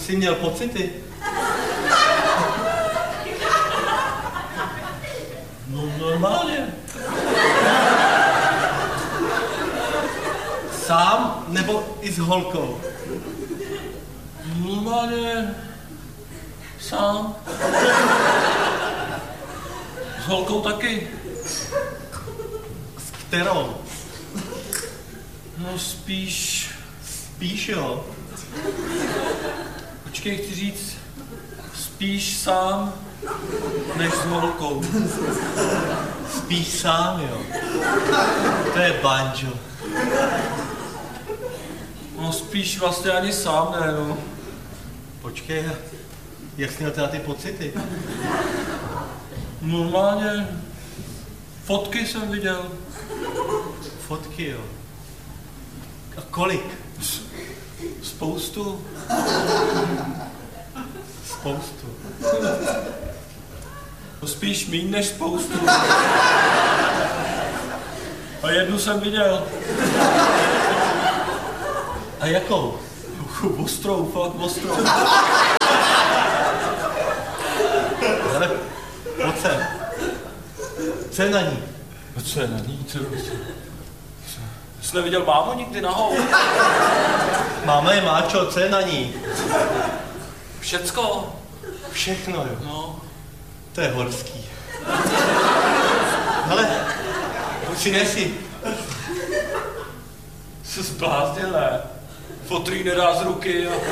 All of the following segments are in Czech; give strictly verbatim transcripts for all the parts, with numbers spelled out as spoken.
jsi měl pocity? No normálně. Sám nebo i s holkou? Normálně sám. S holkou taky. S kterou? No spíš... Spíš jo. Počkej, chci říct, spíš sám, než s holkou. Spíš sám, jo. To je banjo. No spíš vlastně ani sám ne, no. Počkej, jak jsi měl teda ty pocity? Normálně fotky jsem viděl. Fotky, jo. A kolik? Spoustu. Spoustu. No spíš míň než spoustu. A jednu jsem viděl. A jakou? Ostrou, fakt ostrou. Ale pojď sem. Co je na ní? No co je na ní? Co, co, co? Jsi neviděl mámu nikdy nahou? Máma je máčo, co je na ní? Všecko. Všechno, jo. No. To je horský. Hele, přinesi. Jsi zbláznil, ne? Fotrý nedá z ruky a...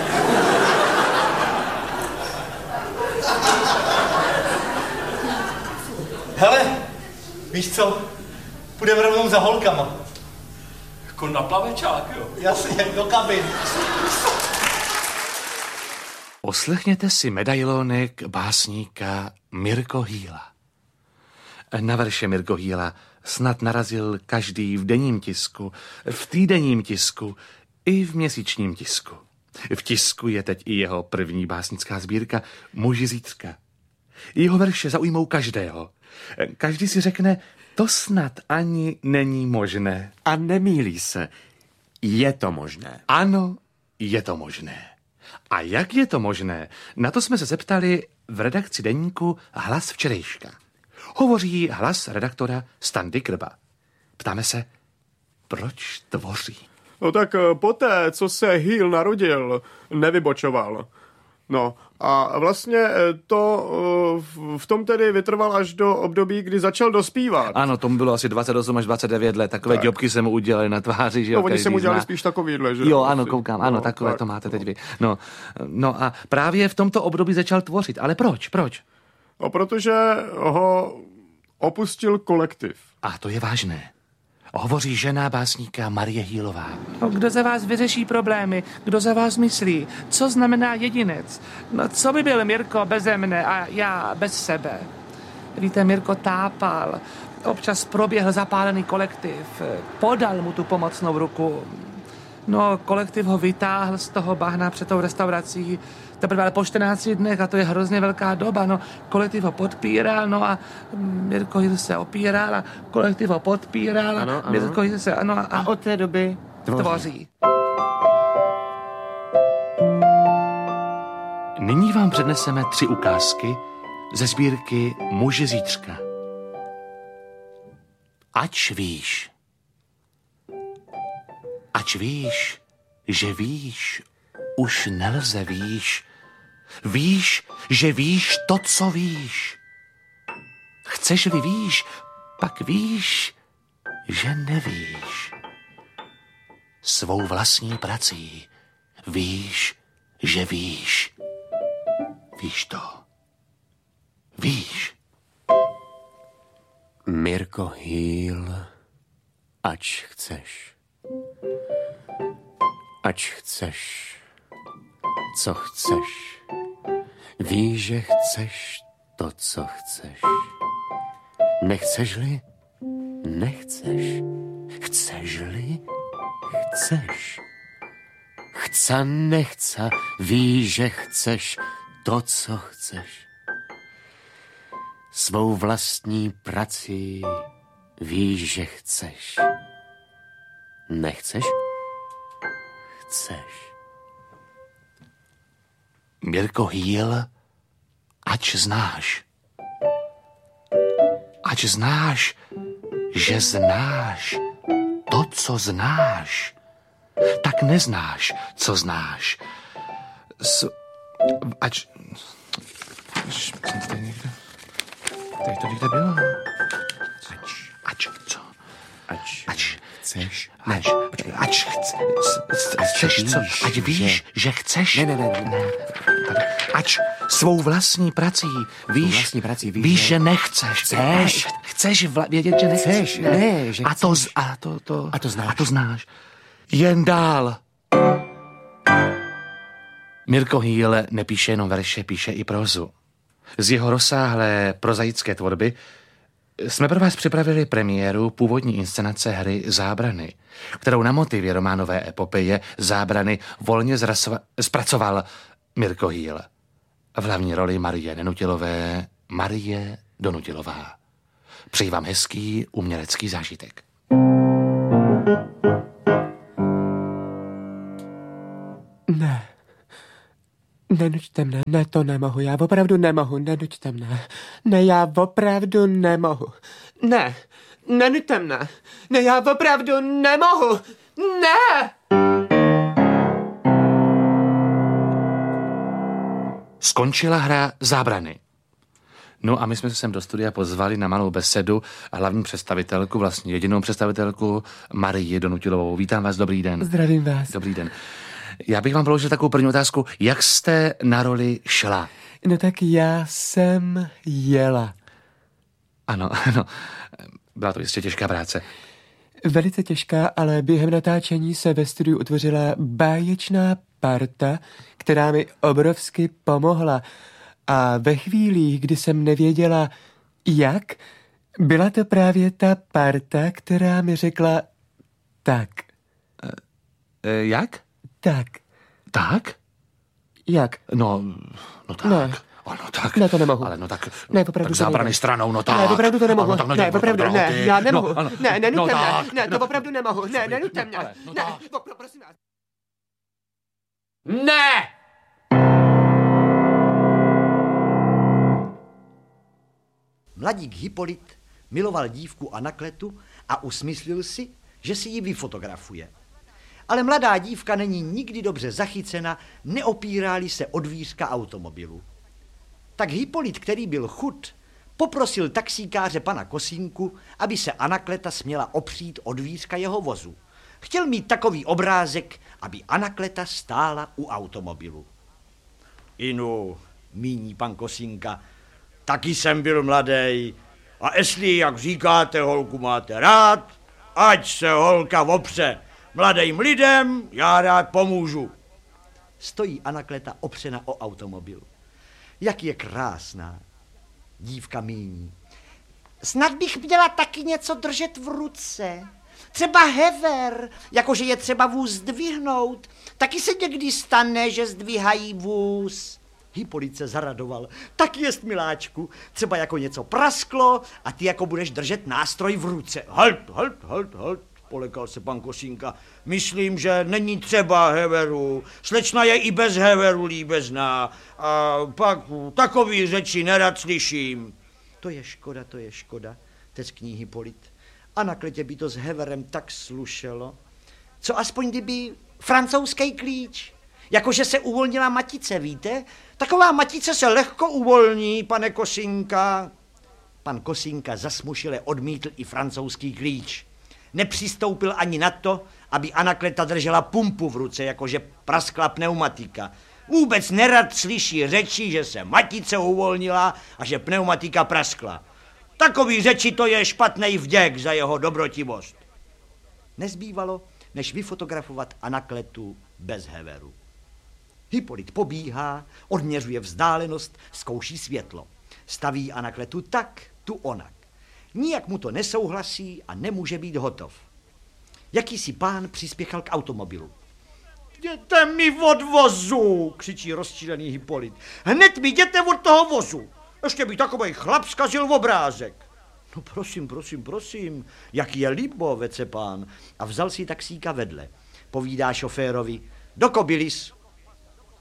Hele, víš co? Půjdeme rovnou za holkama. Jako na plavečák, jo? Jasně, do kabin. Poslechněte si medailonek básníka Mirko Hýla. Na verše Mirko Hýla snad narazil každý v denním tisku, v týdenním tisku i v měsíčním tisku. V tisku je teď i jeho první básnická sbírka Muži zítřka. Jeho verše zaujmou každého. Každý si řekne, to snad ani není možné. A nemýlí se. Je to možné. Ano, je to možné. A jak je to možné? Na to jsme se zeptali v redakci deníku Hlas včerejška. Hovoří hlas redaktora Standy Krba. Ptáme se, proč tvoří? No tak poté, co se Hýl narodil, nevybočoval. No a vlastně to v tom tedy vytrval až do období, kdy začal dospívat. Ano, tomu bylo asi dvacet osm až dvacet devět let, takové tak. Děbky se mu udělali na tváři, že jo. No, oni se mu dělali zná. spíš takovýhle, že? Jo, ano, koukám, ano, no, takové tak, to máte no. teď vy. No, no a právě v tomto období začal tvořit, ale proč, proč? No, protože ho opustil kolektiv. A to je vážné. Hovoří žena básníka Marie Hýlová. No, kdo za vás vyřeší problémy? Kdo za vás myslí? Co znamená jedinec? No, co by byl Mirko beze mne a já bez sebe? Víte, Mirko tápal. Občas proběhl zapálený kolektiv. Podal mu tu pomocnou ruku. No, kolektiv ho vytáhl z toho bahna před tou restaurací. Teprve ale po čtrnácti dnech, a to je hrozně velká doba, no, kolektiv ho podpíral, no a Mirko Hýl se opíral a kolektiv ho podpíral, ano, ano. Mirko Hýl se, ano a, A od té doby tvoří. tvoří. Nyní vám předneseme tři ukázky ze sbírky Muži zítřka. Ač víš, ač víš, že víš, už nelze víš. Víš, že víš to, co víš. Chceš-li víš, pak víš, že nevíš. Svou vlastní prací víš, že víš. Víš to. Víš. Mirko Hýl, ač chceš. Ač chceš, co chceš. Víš, že chceš to, co chceš. Nechceš-li? Nechceš. Chceš-li? Chceš. Chca, nechca, víš, že chceš to, co chceš. Svou vlastní prací víš, že chceš. Nechceš? Chceš. Mirko Hýl, ač znáš. Ač znáš, že znáš to, co znáš, tak neznáš, co znáš. S... Ač... Ač... Tady někde... Tady to někde bylo. Ač... Ač... Co? Ač... Ač... Chceš? Ač... Počkej, ač... Chceš co? Ať víš, že chceš? Ne, ne, ne, ne. Tady. Ač svou vlastní prací víš, vlastní prací víš, víš že... že nechceš. Chceš. Chceš vla... vědět, že nechceš. Chceš, ne, že a to, z... a to, to... A to znáš. A to znáš. Jen dál. Mirko Hýl nepíše jenom verše, píše i prózu. Z jeho rozsáhlé prozaické tvorby jsme pro vás připravili premiéru původní inscenace hry Zábrany, kterou na motivy románové epopeje Zábrany volně zrasova- zpracoval Mirko Hýl. V hlavní roli Marie Nenutilové Marie Donutilová. Přeji vám hezký umělecký zážitek. Ne. Nenuďte mne, ne, to nemohu, já opravdu nemohu, nenuďte mne. Ne, já opravdu nemohu. Ne, nenuďte mne. Ne, já opravdu nemohu. Ne! Skončila hra Zábrany. No a my jsme se sem do studia pozvali na malou besedu a hlavní představitelku, vlastně jedinou představitelku Marii Donutilovou. Vítám vás, dobrý den. Zdravím vás. Dobrý den. Já bych vám položil takovou první otázku. Jak jste na roli šla? No tak já jsem jela. Ano, ano. Byla to jistě těžká práce. Velice těžká, ale během natáčení se ve studiu utvořila báječná parta, která mi obrovsky pomohla. A ve chvílích, kdy jsem nevěděla, jak, byla to právě ta parta, která mi řekla tak. E, jak? Tak. Tak? Jak? No, no tak. Ne. Ano, tak. Ne, to nemohu. Ale no tak, Ne, opravdu tak to Zábrany nejde. stranou, no tak. Ne, opravdu to nemohu. Ano, tak, no, ne, no, opravdu, no, ne, ty. já nemohu. No, ano. Ne, nenuďte No, mě. tak. Ne, to No. opravdu nemohu. Ne, nenuďte mě. Ale, no, Ne, tak. pro- prosím vás. Ne! Mladík Hypolit miloval dívku Anakletu a usmyslil si, že si ji vyfotografuje. Ale mladá dívka není nikdy dobře zachycena, neopírá-li se od dvířka automobilu. Tak Hypolit, který byl chud, poprosil taxíkáře pana Kosínku, aby se Anakleta směla opřít od dvířka jeho vozu. Chtěl mít takový obrázek, aby Anakleta stála u automobilu. Inu, míní pan Kosínka, taky jsem byl mladej a jestli, jak říkáte, holku máte rád, ať se holka opře. Mladým lidem já rád pomůžu. Stojí Anakleta opřena o automobil. Jak je krásná. Dívka míní. Snad bych měla taky něco držet v ruce. Třeba hever, jakože je třeba vůz zdvihnout. Taky se někdy stane, že zdvihají vůz. Hypolit se zaradoval. Tak jest, miláčku, třeba jako něco prasklo a ty jako budeš držet nástroj v ruce. Halt, halt, halt, halt, polekal se pan Kosínka. Myslím, že není třeba heveru. Slečna je i bez heveru líbezná. A pak takový řeči nerad slyším. To je škoda, to je škoda, teskní Hypolit. Anakletě by to s heverem tak slušelo. Co aspoň kdyby francouzský klíč? Jakože se uvolnila matice, víte? Taková matice se lehko uvolní, pane Kosínka. Pan Kosínka zasmušile odmítl i francouzský klíč. Nepřistoupil ani na to, aby Anakleta držela pumpu v ruce, jakože praskla pneumatika. Vůbec nerad slyší řeči, že se matice uvolnila a že pneumatika praskla. Takový řeči to je špatnej vděk za jeho dobrotivost. Nezbývalo, než vyfotografovat Anakletu bez heveru. Hypolit pobíhá, odměřuje vzdálenost, zkouší světlo. Staví Anakletu tak, tu onak. Nijak mu to nesouhlasí a nemůže být hotov. Jakýsi pán přispěchal k automobilu. Jděte mi od vozu, křičí rozčílený Hypolit. Hned mi jděte od toho vozu. Ještě by takovej chlap zkazil obrázek. No prosím, prosím, prosím, jaký je libo, vece pán. A vzal si taxíka vedle. Povídá šoférovi, do Kobylis.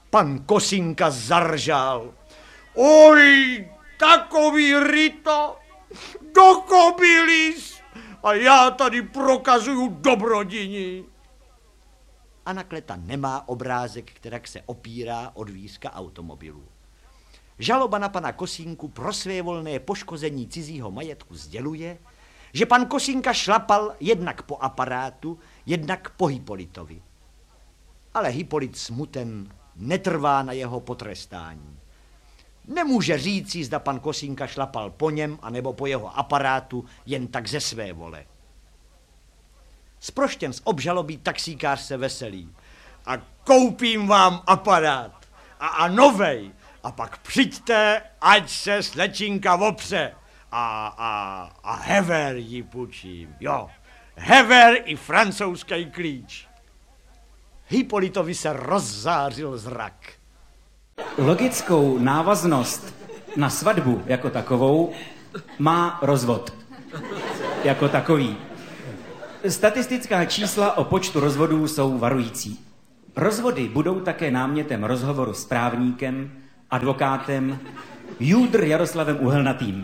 Pan Kosinka zaržal. Oj, takový ryto, do kobylis a já tady prokazuju dobrodiní. Anakleta nemá obrázek, kterak se opírá od výzka automobilu. Žaloba na pana Kosinku pro svévolné poškození cizího majetku sděluje, že pan Kosinka šlapal jednak po aparátu, jednak po Hypolitovi. Ale Hypolit smuten netrvá na jeho potrestání. Nemůže říci, zda pan Kosinka šlapal po něm anebo po jeho aparátu jen tak ze své vole. Zproštěn z obžaloby taxíkář se veselí. A koupím vám aparát. A, a novej. A pak přijďte, ať se slečinka opře. A, a, a hever ji půjčím. Jo, hever i francouzský klíč. Hypolitovi se rozzářil zrak. Logickou návaznost na svatbu jako takovou má rozvod. Jako takový. Statistická čísla o počtu rozvodů jsou varující. Rozvody budou také námětem rozhovoru s právníkem, advokátem Júdr Jaroslavem Uhelnatým.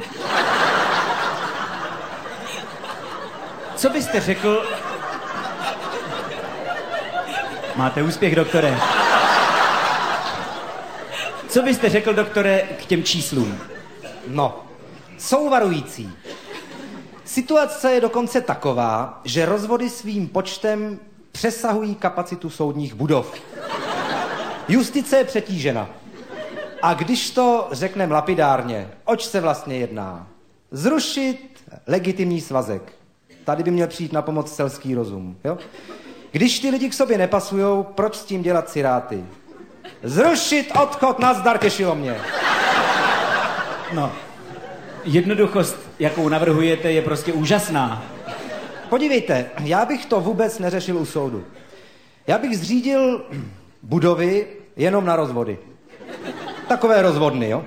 Co byste řekl... Máte úspěch, doktore. Co byste řekl, doktore, k těm číslům? No, jsou varující. Situace je dokonce taková, že rozvody svým počtem přesahují kapacitu soudních budov. Justice je přetížena. A když to řekneme lapidárně, oč se vlastně jedná? Zrušit legitimní svazek. Tady by měl přijít na pomoc selský rozum. Jo? Když ty lidi k sobě nepasujou, proč s tím dělat ciráty? Zrušit odchod, nazdar, těšilo mě. No, jednoduchost, jakou navrhujete, je prostě úžasná. Podívejte, já bych to vůbec neřešil u soudu. Já bych zřídil budovy jenom na rozvody. Takové rozvodny, jo?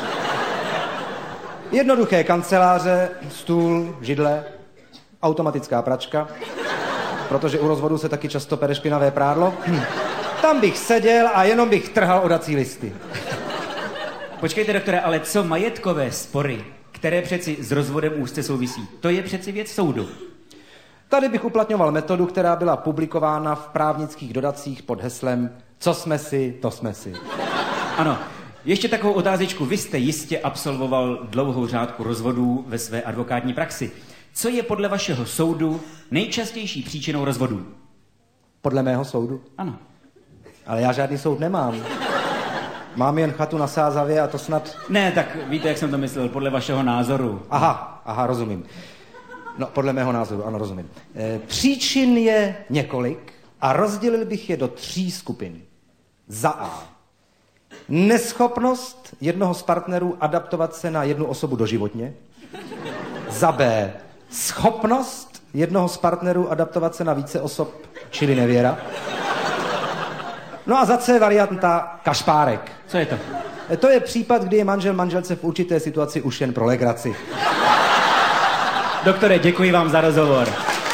Jednoduché kanceláře, stůl, židle, automatická pračka, protože u rozvodu se taky často pere špinavé prádlo. Hm. Tam bych seděl a jenom bych trhal odací listy. Počkejte, doktore, ale co majetkové spory, které přeci s rozvodem úzce souvisí, to je přeci věc soudu. Tady bych uplatňoval metodu, která byla publikována v právnických dodacích pod heslem Co jsme si, to jsme si. Ano, ještě takovou otázečku. Vy jste jistě absolvoval dlouhou řádku rozvodů ve své advokátní praxi. Co je podle vašeho soudu nejčastější příčinou rozvodů? Podle mého soudu? Ano. Ale já žádný soud nemám. Mám jen chatu na Sázavě a to snad... Ne, tak víte, jak jsem to myslel, podle vašeho názoru. Aha, aha, rozumím. No, podle mého názoru, ano, rozumím. E, příčin je několik a rozdělil bych je do tří skupin. Za A. Neschopnost jednoho z partnerů adaptovat se na jednu osobu doživotně. Za B. Schopnost jednoho z partnerů adaptovat se na více osob, čili nevěra. No a za C varianta kašpárek. Co je to? To je případ, kdy je manžel manželce v určité situaci už jen pro legraci. Doktore, děkuji vám za rozhovor.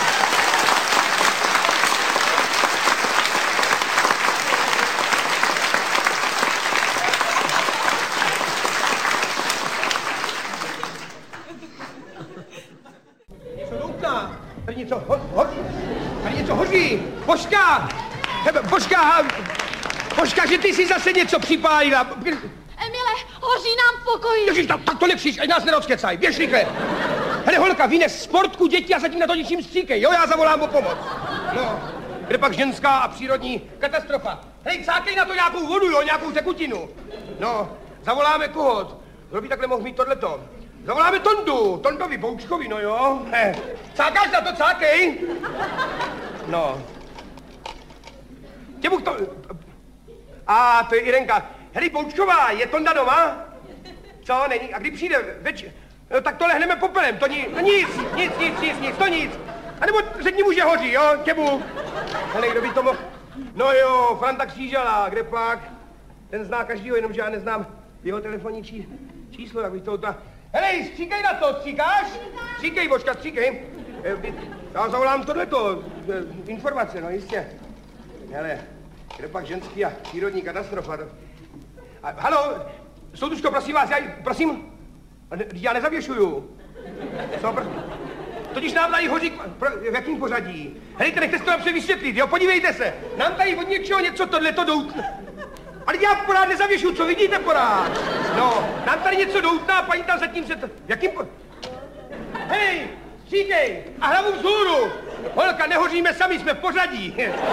Něco doutná. Tady něco ho, ho, tady něco hoří. Božka! Božka! Božka, že ty jsi zase něco připálila. Emile, hoří nám v pokoji. Ježiš, tak, tak to nekřič, ať nás nerozkecaj. Běž rychle. Hele, holka, vynes sportku děti a zatím na to ničím stříkej, jo? Já zavolám o pomoc. No, kde pak ženská a přírodní katastrofa. Hej, cákej na to nějakou vodu, jo? Nějakou tekutinu. No, zavoláme koho? Kdo by takhle mohl mít tohleto? Zavoláme Tondu, Tondovi Boučkovi, no jo? He. Cákáš na to, cákej? No. Těbuch to... A, to je Irenka. Hej, Boučková, je Tonda doma? Co, není? A kdy přijde? Več... No, tak to lehneme popelem, to ni... no, nic, nic, nic, nic, nic, to nic. A nebo řekni mu, že hoří, jo, Těbuch. Hele, kdo by to mohl... No jo, Franta Křížala, kde pak? Ten zná každýho, jenomže já neznám jeho telefonní čí... číslo, jak bych to... Ta... Hele, stříkej na to, stříkáš? Stříkej, Božka, stříkej. Já zavolám tohleto, informace, no jistě. Hele, Kde pak ženský a přírodní katastrofa. A, halo, soudružko, prosím vás, já, prosím, já nezavěšuju. Co, pro... Totiž nám tady hoří, pro, v jakým pořadí? Helejte, nechte si to napřed vysvětlit, jo, podívejte se. Nám tady od něčeho něco tohleto doutne. Ale já porád nezavěšuju, co vidíte porád? No, nám tady něco doutná, paní tam zatím se to... V jakým po... Hej, říkej, a hlavu vzhůru. Holka, nehoříme sami, jsme v pořadí.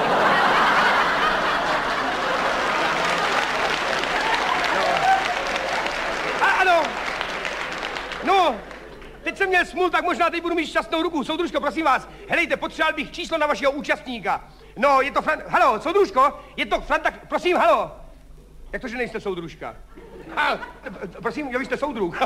Ano. No, teď jsem měl smůl, tak možná teď budu mít šťastnou ruku. Soudružko, prosím vás, helejte, potřeboval bych číslo na vašeho účastníka. No, je to Fran... Halo, soudružko, je to Franta... Prosím, halo. Jak to, že nejste soudružka? Ha, prosím, jo, vy jste soudruh.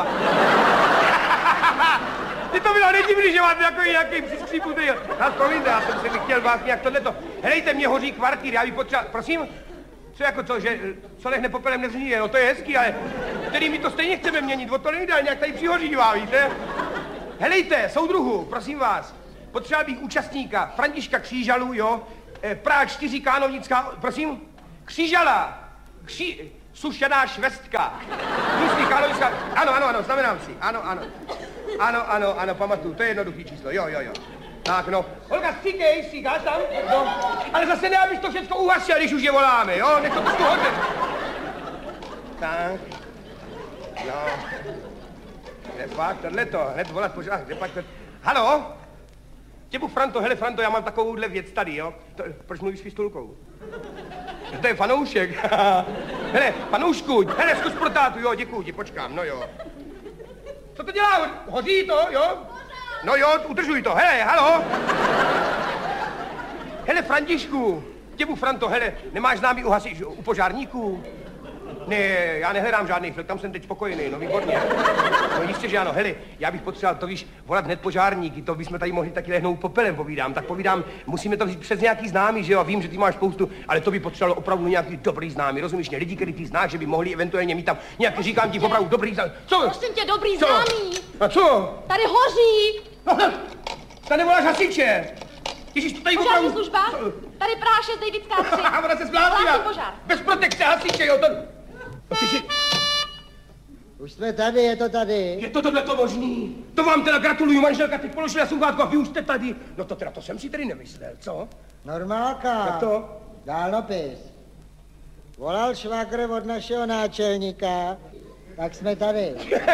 Ty to bylo nedivný, že máte jako nějaký přiskřípnutý. Nás promiňte, já jsem si chtěl vás nějak tohleto. Helejte, mě hoří kvartír, já bych potřeboval... Prosím? Co jako to, že co lehne popelem nezhníje, no to je hezký, ale který my to stejně chceme měnit, o to nejde, nějak tady přihořívá, víte? Helejte, soudruhu, prosím vás, potřeboval bych účastníka, Františka Křížalu, jo, e, Praha čtyři, Kánovnická, prosím, Křížala, Kří... sušená švestka, Místní Kánovnická, ano, ano, ano, znamenám si, ano, ano, ano, ano, ano, pamatuju, to je jednoduchý číslo, jo, jo, jo. Tak no, Olga, stříkej, stříkáš tam? No, ale zase ne, abys to všechno uhasil, když už je voláme, jo? Nech to trošku hodně. Tak, jo. Kde pak tohleto, hned volat pořád, kde pak to... Halo? Těbu Franto, hele Franto, já mám takovouhle věc tady, jo? To, proč mluvíš s pistolkou? To je fanoušek. Hele, fanoušku, hele, zkus pro tátu, jo, děkuju ti, počkám, no jo. Co to dělá? Hoří to, jo? No jo, udržuj to, hele, halo. Hele, Františku, těbu Franto, hele, nemáš známý u, hasič, u požárníků? Ne, já nehledám žádný flek, tam jsem teď spokojený, no výborně. No jistě, že ano, hele, já bych potřeboval, to víš, volat hned požárníky, to bychom tady mohli taky lehnout popelem, povídám, tak povídám, musíme to vzít přes nějaký známý, že jo, vím, že ty máš spoustu, ale to by potřebovalo opravdu nějaký dobrý známý, rozumíš mě, lidi, který ty znáš, že by mohli eventuálně mít tam nějaký, říkám ti, opravdu dobrý známý. Co? Prosím tě, dobrý co? známý. A co? Tady hoří. No, tady nevoláš hasiče. Ježíš, to tady Požární opravdu... služba? Tady Praha šest, Davidská tři. A ona se zbláznila. Požár. Bez protekce hasiče, jo, to... Ty Už jsme tady, je to tady. Je to tohleto možný? To vám teda gratuluju, manželka, teď položila sluchátko a vy už jste tady. No to teda, to jsem si tedy nemyslel, co? Normálka. Jak to? Dálnopis. Volal švagr od našeho náčelníka, tak jsme tady.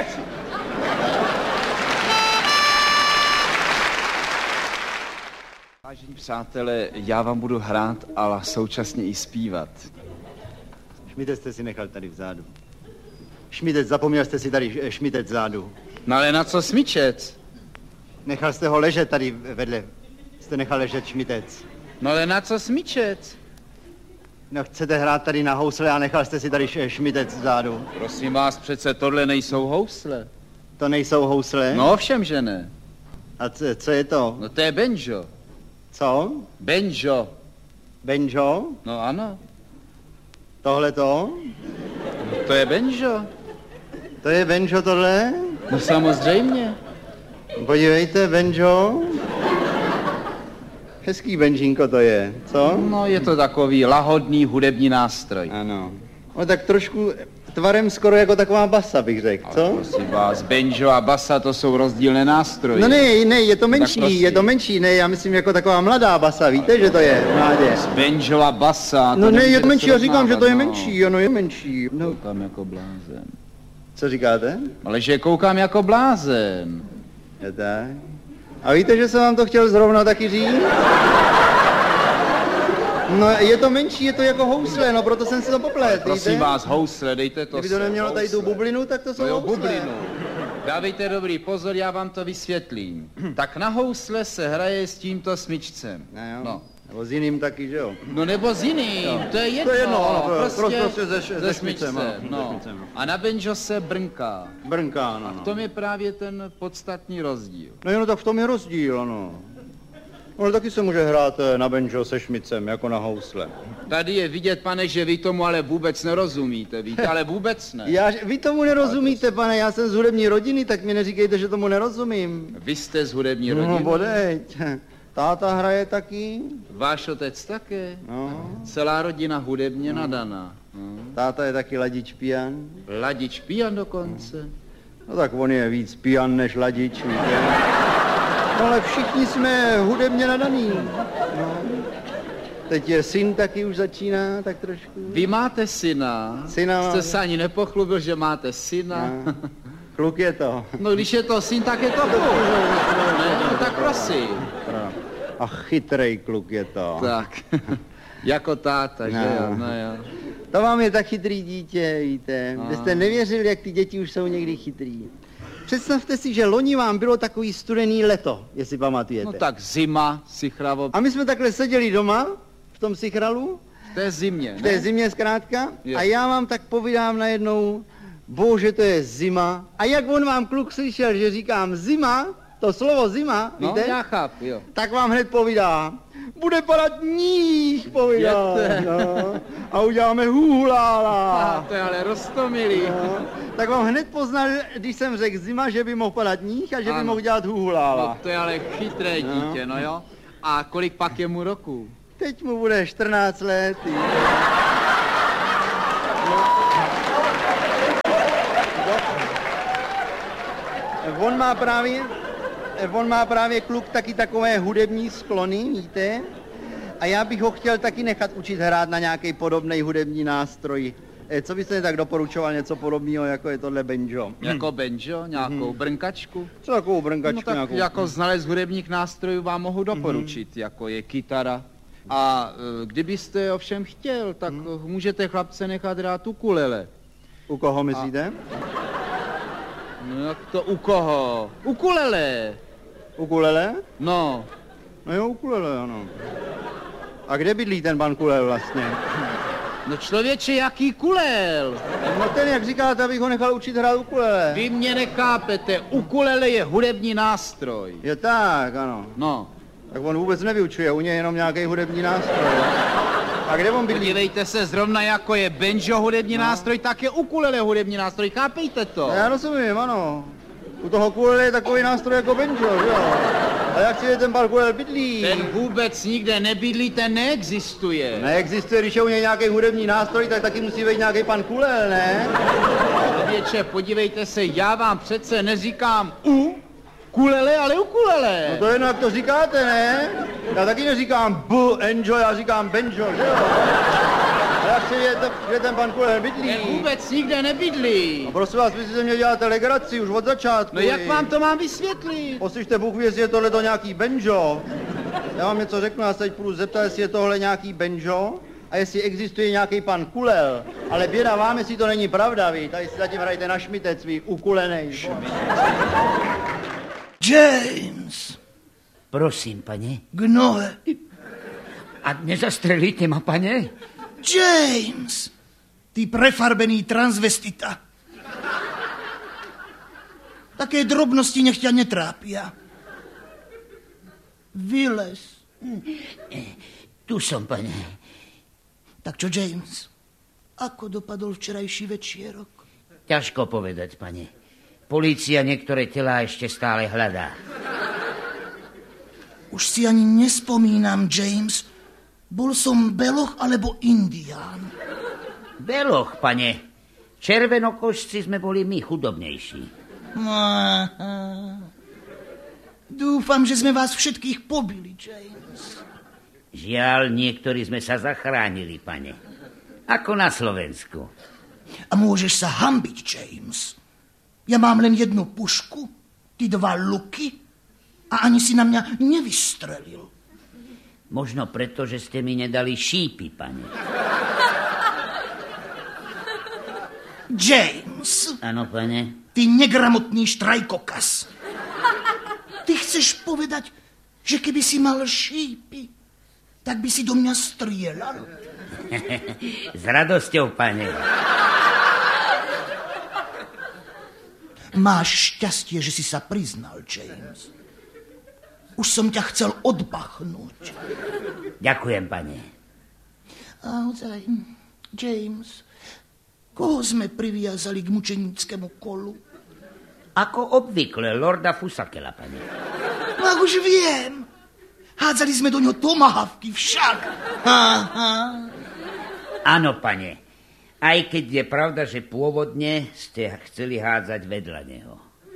Vážení přátelé, já vám budu hrát, ale současně i zpívat. Šmitec jste si nechal tady vzadu. Šmitec, zapomněl jste si tady šmitec vzadu. No ale na co smyčec? Nechal jste ho ležet tady vedle. Jste nechal ležet šmitec. No ale na co smyčec? No chcete hrát tady na housle a nechal jste si tady šmitec vzadu. Prosím vás, přece tohle nejsou housle. To nejsou housle? No ovšem, že ne. A co, co je to? No to je banjo. Co? Banjo. Banjo? No ano. Tohle to? No, to je banjo. To je banjo tohle? No samozřejmě. Podívejte, banjo. Hezký benžínko to je, co? No je to takový lahodný hudební nástroj. Ano. No tak trošku tvarem skoro jako taková basa, bych řekl, co? Ale prosím vás, banjo a basa to jsou rozdílné nástroje. No ne, ne, je to menší, prostě... je to menší, ne, já myslím jako taková mladá basa, víte, že to je, mládě. Banjo a basa, to no ne, je to menší, já říkám, že to je no. menší, ano, je menší. No. Koukám jako blázen. Co říkáte? Ale že koukám jako blázen. Je tak. A víte, že jsem vám to chtěl zrovna taky říct? No, je to menší, je to jako housle, no proto jsem si to poplet, prosím víte? Vás, housle, dejte to. Kdyby to nemělo housle. Tady tu bublinu, tak to jsou no jo, housle. bublinu. Dávejte dobrý pozor, já vám to vysvětlím. Tak na housle se hraje s tímto smyčcem. No, no. Nebo s jiným taky, že jo? No nebo s jiným, jo. To je jedno. To je jedno, ano, prostě, prostě se, se, se smyčcem, no. no. A na banjo se brnká. Brnká, no. A v tom je právě ten podstatný rozdíl. No jo, tak v tom je rozdíl, ano. Ale taky se může hrát na banjo se šmicem, jako na housle. Tady je vidět, pane, že vy tomu ale vůbec nerozumíte, víte, ale vůbec ne. Já, vy tomu nerozumíte, pane, já jsem z hudební rodiny, tak mi neříkejte, že tomu nerozumím. Vy jste z hudební rodiny? No, bodeď. Táta hraje taky. Váš otec také. No. Celá rodina hudebně no. nadaná. No. Táta je taky ladič pijan. Ladič pijan dokonce. No. no tak on je víc pijan než ladič, víte. No ale všichni jsme hudebně nadaný. No. Teď je syn taky už začíná, tak trošku. Vy máte syna? Syna Jste se ani nepochlubil, že máte syna? No. Kluk je to. No když je to syn, tak je to kluk. Ne, no tak prosím. A chytrej kluk je to. Tak, jako táta, no. že jo? No jo. To vám je tak chytrý dítě, víte. Vy jste nevěřili, jak ty děti už jsou někdy chytrý. Představte si, že loni vám bylo takový studený leto, jestli pamatujete. No tak zima, sichravo. A my jsme takhle seděli doma, v tom sichralu. V té zimě, V té ne? zimě zkrátka. Je. A já vám tak povídám najednou, bože, to je zima. A jak on vám kluk slyšel, že říkám zima, to slovo zima, no, víte? já chápu, jo. Tak vám hned povídá, bude padat níž, povídá. No. A uděláme hůlála. A to je ale roztomilý. No. Tak vám hned poznal, když jsem řekl zima, že by mohl padat níž a že ano. by mohl dělat hůlála. No to je ale chytré dítě, no, no jo. A kolik pak je mu roku? Teď mu bude čtrnáct let. On má právě, on má právě kluk taky takové hudební sklony, víte? A já bych ho chtěl taky nechat učit hrát na nějaký podobný hudební nástroj. Co byste tak doporučoval něco podobného, jako je tohle banjo? Jako banjo? Nějakou hmm. brnkačku? Co takovou brnkačku? No tak nějakou? jako znalec hudebních nástrojů vám mohu doporučit, hmm. jako je kytara. A kdybyste ovšem chtěl, tak hmm. můžete chlapce nechat hrát ukulele. U koho myslíte? A... No jak to u koho? Ukulele. Ukulele? No. No jo, ukulele, ano. A kde bydlí ten pan Kulel vlastně? No člověče, jaký kulel? No ten, jak říkáte, abych ho nechal učit hrát ukulele. Vy mě nechápete, ukulele je hudební nástroj. Je tak, ano. No. Tak on vůbec nevyučuje, u něj jenom nějaký hudební nástroj. A kde on bydlí? Podívejte se, zrovna jako je banjo hudební no. nástroj, tak je ukulele hudební nástroj, chápejte to? No, já rozumím, ano. U toho ukulele je takový nástroj jako banjo, že jo? A jak si je ten pan Kulel bydlí? Ten vůbec nikde nebydlí, ten neexistuje. Neexistuje, když je u něj nějaký hudební nástroj, tak taky musí být nějaký pan Kulel, ne? Věče, podívejte se, já vám přece neříkám u kulele, ale ukulele. No to je jedno, jak to říkáte, ne? Já taky neříkám b, enjoy, já říkám banjo, že jo? A jak si je, to, že ten pan Kulel bydlí? Ten vůbec nikde nebydlí. A prosím vás, vy si ze mě děláte legraci už od začátku. No jak vám to mám vysvětlit? Poslyšte, Bůh ví, jestli je tohle nějaký banjo. Já vám něco řeknu, já se teď půjdu zeptat, jestli je tohle nějaký banjo a jestli existuje nějaký pan Kulel. Ale běda vám, jestli to není pravda, vy. Tady si zatím hrajte na šmitec, vy ukulenej. James! Prosím, pane. Gnohe. A nezastrelíte ma, pane? James! Ty prefarbený transvestita. Také drobnosti nech ťa netrápia. Vylez. Tu som, pane. Tak čo, James? Ako dopadol včerajší večierok? Ťažko povedať, pane. Polícia niektoré telá ešte stále hľadá. Už si ani nespomínam, James. Bol som beloch alebo indián? Beloch, pane. Červenokošci sme boli my chudobnejší. Aha. Dúfam, že sme vás všetkých pobili, James. Žiaľ, niektorí sme sa zachránili, pane. Ako na Slovensku. A môžeš sa hanbiť, James. Ja mám len jednu pušku, ty dva luky a ani si na mňa nevystrelil. Možno preto, že ste mi nedali šípy, pane. James. Áno, pane. Ty negramotný štrajkokas. Ty chceš povedať, že keby si mal šípy, tak by si do mňa strieľal? S radosťou, pane. Máš šťastie, že si sa priznal, James. Už som ťa chcel odbachnúť. Ďakujem, pane. A ozaj, James, koho sme priviazali k mučenickému kolu? Ako obvykle, lorda Fusakela, pane. No už viem. Hádzali sme do ňo tomahawky však. Ha, ha. Áno, pane. Aj keď je pravda, že pôvodne ste chceli hádzať vedľa neho.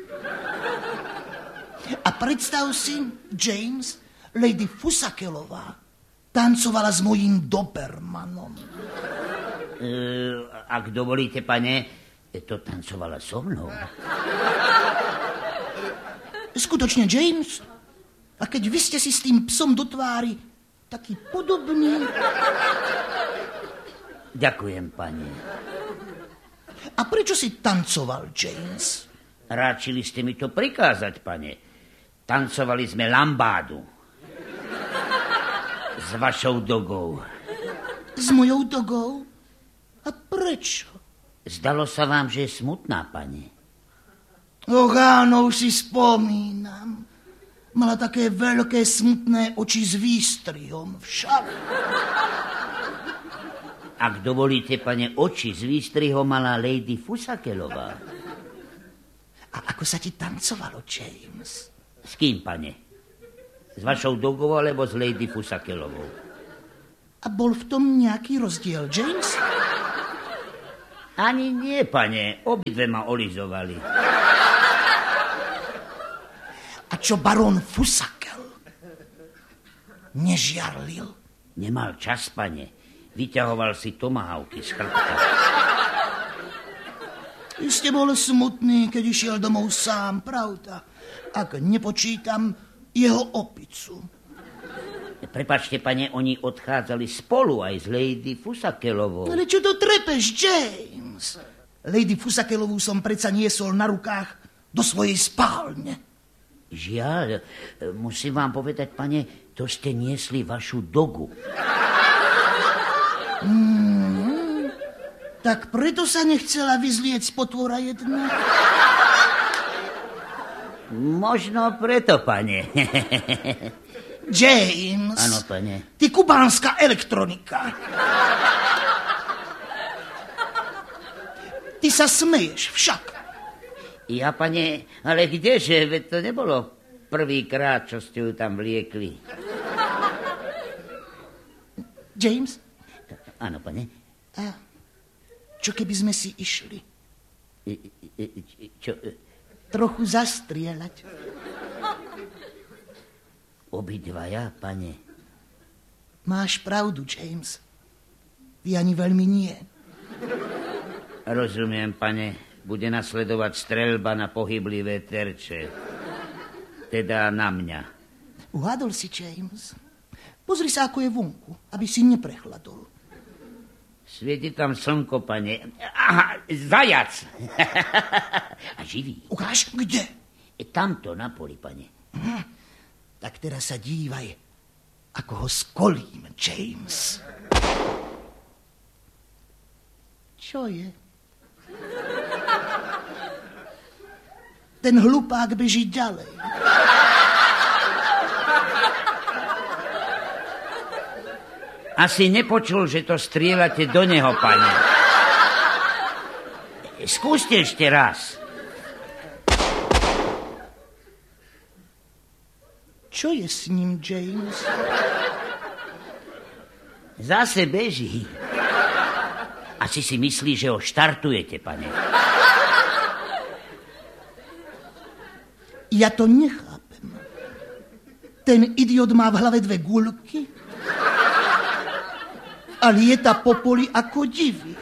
A predstav si, James, Lady Fusakelová tancovala s mojím Dobermanom. E, ak dovolíte, pane, to tancovala so mnou. Skutočne, James? A keď vy ste si s tým psom do tvári taký podobný... Ďakujem, pani. A prečo si tancoval, James? Ráčili ste mi to prikázať, pane. Tancovali sme lambádu. S vašou dogou. S mojou dogou? A prečo? Zdalo sa vám, že je smutná, pani. Och, áno, už si spomínam. Mala také veľké smutné oči s výstrihom však. Ak dovolíte, pane, oči s výstrihom mala Lady Fusakelová. A ako sa ti tancovalo, James? S kým, pane? S vašou dogou alebo s Lady Fusakelovou? A bol v tom nejaký rozdiel, James? Ani nie, pane. Obidve ma olizovali. A čo barón Fusakel? Nežiarlil? Nemal čas, pane. Vyťahoval si tomahawky z chrbta. Ste bol smutný, keď išiel domov sám, pravda? Ak nepočítam jeho opicu. Prepačte, pane, oni odchádzali spolu aj s Lady Fusakelovou. Ale čo to trepeš, James? Lady Fusakelovú som predsa niesol na rukách do svojej spálne. Žiaľ, musím vám povedať, pane, to ste niesli vašu dogu. Mm, tak preto sa nechcela vyzlieť z potvora jedna? Možno preto, pane. James. Áno, pane. Ty kubánska elektronika. Ty sa smeješ však. Ja, pane, ale kdeže? Veď to nebolo prvýkrát, čo ste ju tam vliekli. James? Áno, pane. A čo keby sme si išli? Čo? Trochu zastrieľať. Obidvaja, pane. Máš pravdu, James. Ty ani veľmi nie. Rozumiem, pane. Bude nasledovať streľba na pohyblivé terče. Teda na mňa. Uhádol si, James. Pozri sa, ako je vonku, aby si neprechladol. Svieti tam slnko, pane. Aha, zajac. A živý. Ukáž, kde? Tamto, na poli, pane. Hm. Tak teraz sa dívaj, ako ho skolím, James. Čo je? Ten hlupák beží ďalej. Asi nepočul, že to strieľate do neho, pane. Skúste ešte raz. Čo je s ním, James? Zase beží. Asi si myslí, že ho štartujete, pane. Ja to nechápem. Ten idiot má v hlave dve guľky a lieta po poli ako divý.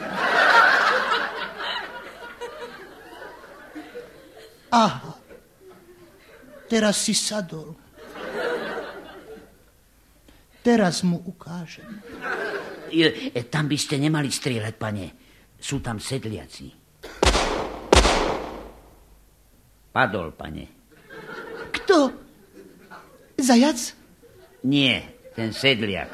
Aha. Teraz si sadol. Teraz mu ukážem. Je, tam by ste nemali strieľať, pane. Sú tam sedliaci. Padol, pane. Kto? Zajac? Nie, ten sedliak.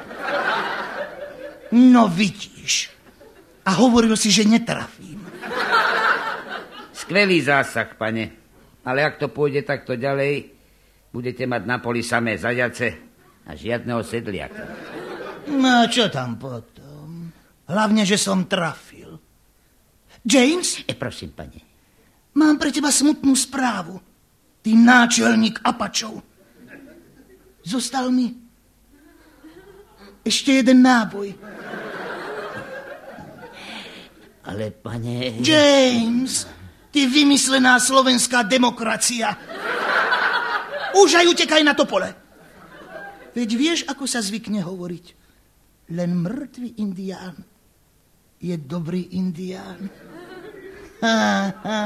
No vidíš. A hovoril si, že netrafím. Skvelý zásah, pane. Ale ak to pôjde takto ďalej, budete mať na poli samé zajace a žiadneho sedliaka. No, čo tam potom? Hlavne, že som trafil. James? E, prosím, pane. Mám pre teba smutnú správu. Ty náčelník Apačov. Zostal mi Ještě jeden náboj. Ale pane... James, ty vymyslená slovenská demokracia. Už aj utekaj na to pole. Veď vieš, ako sa zvykne hovoriť. Len mŕtvý indián je dobrý indián. Ha, ha.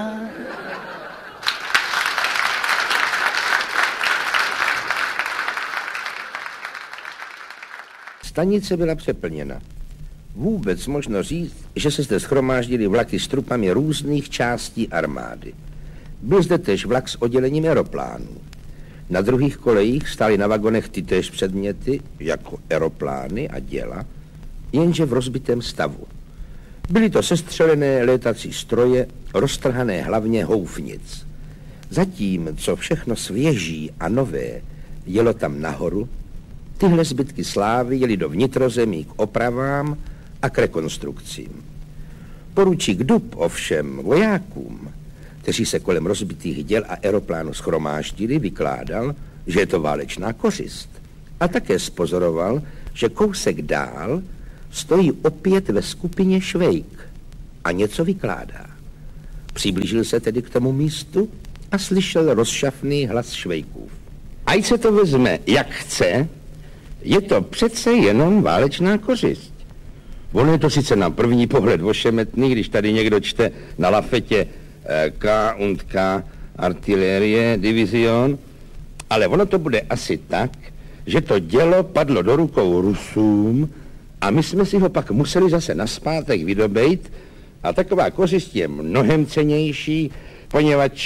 Stanice byla přeplněna. Vůbec možno říct, že se zde shromáždily vlaky s trupami různých částí armády. Byl zde též vlak s oddělením aeroplánů. Na druhých kolejích stály na vagonech tytéž předměty, jako aeroplány a děla, jenže v rozbitém stavu. Byly to sestřelené létací stroje, roztrhané hlavně houfnic. Zatím, co všechno svěží a nové jelo tam nahoru, tyhle zbytky slávy jeli do vnitrozemí k opravám a k rekonstrukcím. Poručík Dub ovšem vojákům, kteří se kolem rozbitých děl a aeroplánu shromáždili, vykládal, že je to válečná kořist. A také spozoroval, že kousek dál stojí opět ve skupině Švejk a něco vykládá. Přiblížil se tedy k tomu místu a slyšel rozšafný hlas Švejkův. Ať se to vezme, jak chce, je to přece jenom válečná kořist. Ono je to sice na první pohled ošemetný, když tady někdo čte na lafetě K und K artilérie divizion, ale ono to bude asi tak, že to dělo padlo do rukou Rusům a my jsme si ho pak museli zase naspátek vydobejt a taková kořist je mnohem cennější, poněvadž,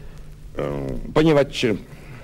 poněvadž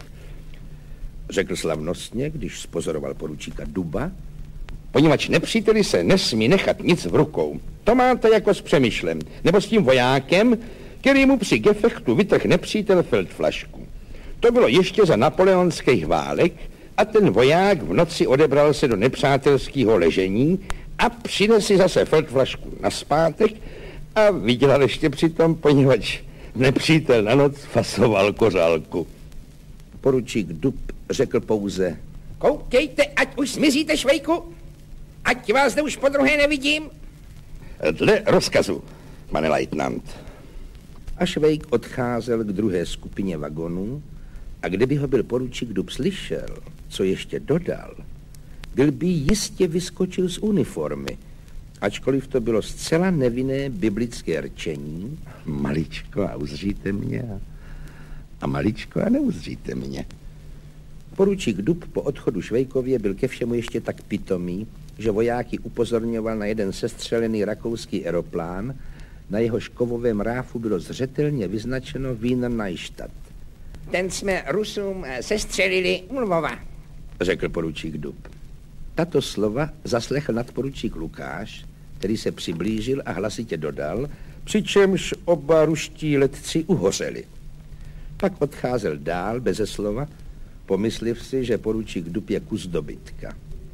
řekl slavnostně, když spozoroval poručíka Duba, poněvadž nepříteli se nesmí nechat nic v rukou. To máte jako s Přemyšlem, nebo s tím vojákem, který mu při gefechtu vytrh nepřítel feldflašku. To bylo ještě za napoleonských válek a ten voják v noci odebral se do nepřátelského ležení a přinesl zase feldflašku naspátek a vydělal ještě přitom, poněvadž nepřítel na noc fasoval kořálku. Poručík Dub řekl pouze: koukejte, ať už zmizíte, Švejku, ať vás zde už podruhé nevidím. Dle rozkazu, pane lejtnant. A Švejk odcházel k druhé skupině vagonů a kdyby ho byl poručík Dub slyšel, co ještě dodal, byl by jistě vyskočil z uniformy, ačkoliv to bylo zcela nevinné biblické rčení. Maličko a uzříte mě a maličko a neuzříte mě. Poručík Dub po odchodu Švejkově byl ke všemu ještě tak pitomý, že vojáky upozorňoval na jeden sestřelený rakouský aeroplán, na jehož kovovém ráfu bylo zřetelně vyznačeno Wiener Neustadt. Ten jsme Rusům sestřelili u Lvova, řekl poručík Dub. Tato slova zaslechl nadporučík Lukáš, který se přiblížil a hlasitě dodal, přičemž oba ruští letci uhořeli. Pak odcházel dál beze slova, pomysliv si, že poručík Dub je kus dobytka.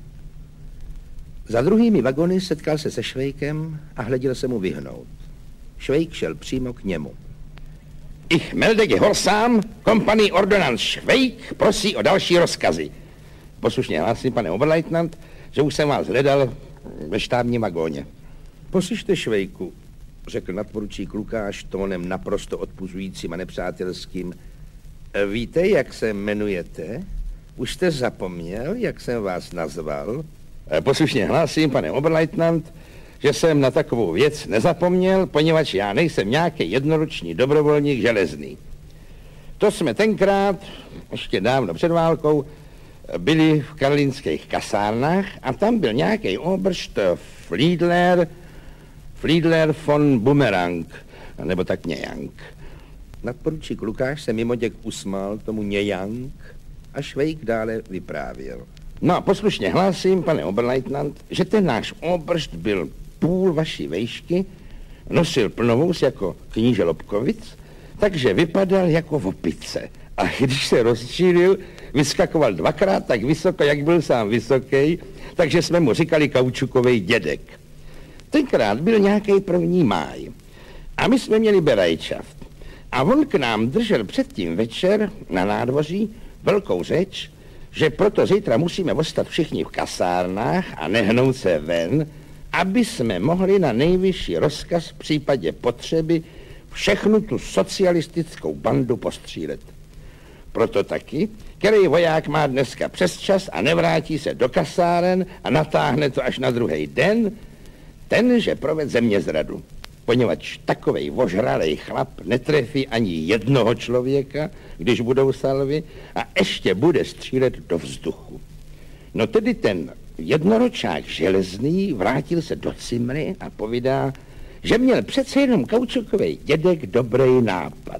Za druhými vagony setkal se se Švejkem a hleděl se mu vyhnout. Švejk šel přímo k němu. Ich melde gehorsam, kompanii ordonanc Švejk prosí o další rozkazy. Poslušně hlásím, pane oberleitnant, že už jsem vás hledal ve štábním vagóně. Poslyšte, Švejku, řekl nadporučík Lukáš tónem naprosto odpuzujícím a nepřátelským. Víte, jak se jmenujete? Už jste zapomněl, jak jsem vás nazval? Poslušně hlásím, pane oberleitnant, že jsem na takovou věc nezapomněl, poněvadž já nejsem nějaký jednoroční dobrovolník železný. To jsme tenkrát, ještě dávno před válkou, byli v karlínských kasárnách a tam byl nějaký obršt Friedler, Friedler von Bumerang, nebo tak nějak. Nadporučík Lukáš se mimoděk usmál tomu nějak a Švejk dále vyprávěl. No, poslušně hlásím, pane oberleitnant, že ten náš obršt byl půl vaší vejšky, nosil plnovous jako kníže Lobkovic, takže vypadal jako opice. A když se rozčílil, vyskakoval dvakrát tak vysoko, jak byl sám vysoký, takže jsme mu říkali kaučukovej dědek. Tenkrát byl nějaký první máj a my jsme měli berajčaft. A on k nám držel předtím večer na nádvoří velkou řeč, že proto zítra musíme ostat všichni v kasárnách a nehnout se ven, aby jsme mohli na nejvyšší rozkaz v případě potřeby všechnu tu socialistickou bandu postřílet. Proto taky, který voják má dneska přes čas a nevrátí se do kasáren a natáhne to až na druhý den, ten, že proved země zradu. Poněvadž takovej ožralej chlap netrefí ani jednoho člověka, když budou salvy, a ještě bude střílet do vzduchu. No tedy ten jednoročák Železný vrátil se do cimry a povídá, že měl přece jenom Kaučukovej dědek dobrý nápad.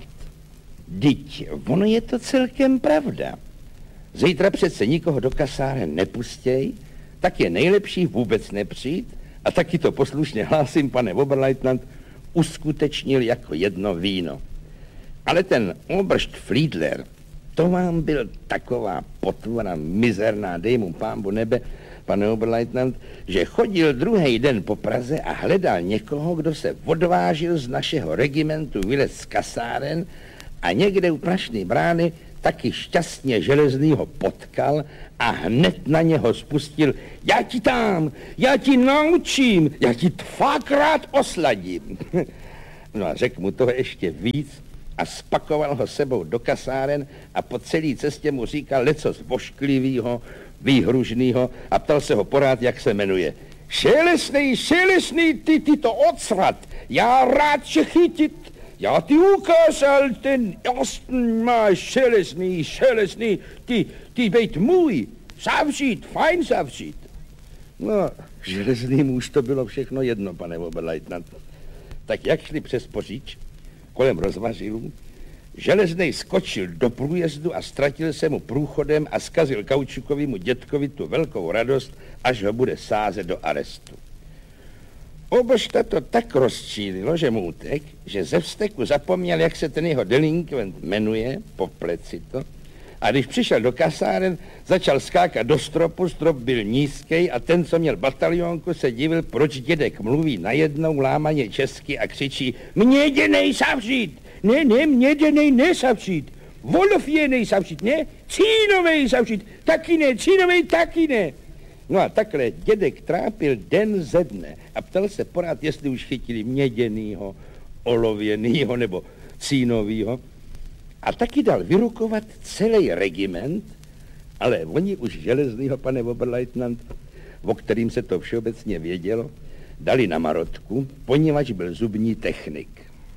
Dyť, ono je to celkem pravda. Zítra přece nikoho do kasáren nepustěj, tak je nejlepší vůbec nepřijít a taky to poslušně hlásím, pane Oberleutnant, uskutečnil jako jedno víno. Ale ten Oberst Friedler, to vám byl taková potvora mizerná, dej mu pámbu nebe, pane Oberleutnant, že chodil druhý den po Praze a hledal někoho, kdo se odvážil z našeho regimentu vylet z kasáren a někde u Prašné brány taky šťastně Železnýho potkal a hned na něho spustil: já ti tam, já ti naučím, já ti dvakrát osladím. No a řekl mu toho ještě víc a spakoval ho sebou do kasáren a po celé cestě mu říkal lecos vošklivýho, výhružnýho a ptal se ho porád, jak se jmenuje. Šelesnej, šelesnej, ty, ty to odsrat, já rád tě chytit. Já ti ukázal ten jasný máš šelesný, šelesný, ty, ty bejt můj, zavřít, fajn zavřít. No, Železným už to bylo všechno jedno, pane Oberleutnant. Tak jak šli přes Poříč, kolem rozvařilů, Železnej skočil do průjezdu a ztratil se mu průchodem a zkazil Kaučukovému dětkovi tu velkou radost, až ho bude sázet do arestu. Obersta to tak rozčílilo, že mu utek, že ze vzteku zapomněl, jak se ten jeho delinkvent jmenuje, po pleci to, a když přišel do kasáren, začal skákat do stropu, strop byl nízký a ten, co měl batalionku, se divil, proč dědek mluví najednou lámaně česky a křičí: měděnej zavřít, ne, ne, měděnej nesavřít, Wolofěnej zavřít, ne, cínovej zavřít, taky ne, cínovej taky ne. No a takhle dědek trápil den ze dne a ptal se porád, jestli už chytili měděnýho, olověnýho nebo cínovýho. A taky dal vyrukovat celý regiment, ale oni už Železnýho, pane Oberleutnant, o kterým se to všeobecně vědělo, dali na marotku, poněvadž byl zubní technik.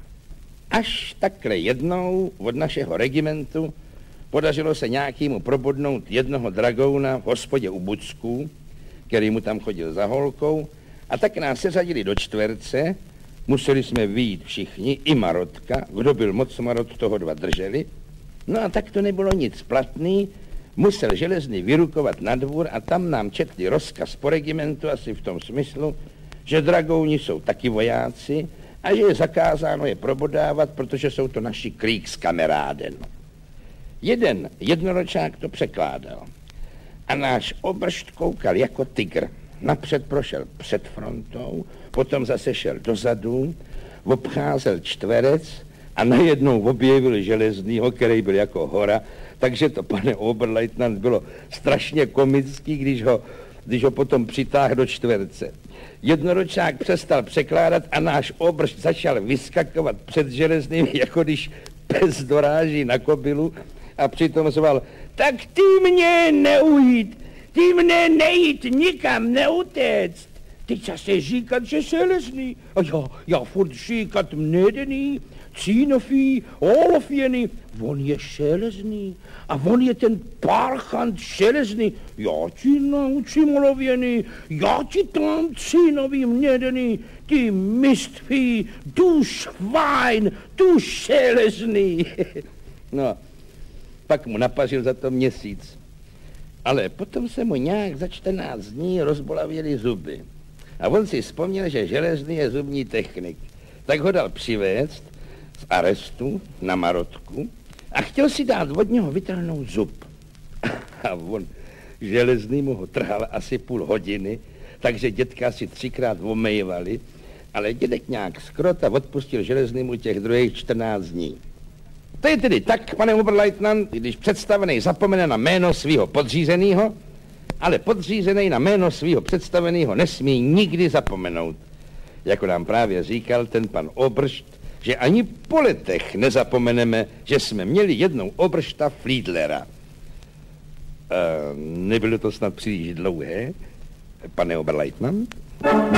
Až takhle jednou od našeho regimentu podařilo se nějakému probodnout jednoho dragouna v hospodě u Bucků, který mu tam chodil za holkou, a tak nás seřadili do čtverce, museli jsme vyjít všichni, i marotka, kdo byl moc marot, toho dva drželi, no a tak to nebylo nic platný, musel Železný vyrukovat na dvůr a tam nám četli rozkaz po regimentu, asi v tom smyslu, že dragouni jsou taky vojáci a že je zakázáno je probodávat, protože jsou to naši Kriegskameráden. Jeden jednoročák to překládal a náš Oberst koukal jako tygr. Napřed prošel před frontou, potom zase šel dozadu, obcházel čtverec a najednou objevil Železnýho, který byl jako hora, takže to, pane Oberleutnant, bylo strašně komický, když ho, když ho potom přitáhl do čtverce. Jednoročák přestal překládat a náš Oberst začal vyskakovat před Železným, jako když pes doráží na kobylu, a přitom zval: tak ty mě neujít, ty mě nejít, nikam neutéct. Teď zase říkat, že Železný, a já, já furt říkat mnedený, cínový, olofěný, on je Železný a on je ten parchant Železný. Já ti naučím olověný, já ti tam cínový mnedený, ty miství, du švajn, du Železný. No, pak mu napařil za to měsíc. Ale potom se mu nějak za čtrnáct dní rozbolavěly zuby. A on si vzpomněl, že Železný je zubní technik. Tak ho dal přivést z arestu na marotku a chtěl si dát od něho vytrhnout zub. A on, Železný, mu ho trhal asi půl hodiny, takže dětka si třikrát omejvali, ale dědek nějak skrot a odpustil Železnému těch druhých čtrnáct dní. To je tedy tak, pane Oberleutnant, když představený zapomene na jméno svého podřízeného, ale podřízený na jméno svého představeného nesmí nikdy zapomenout. Jako nám právě říkal ten pan Obršt, že ani po letech nezapomeneme, že jsme měli jednou Obršta Fliedlera. E, nebylo to snad příliš dlouhé, pane Oberleutnant?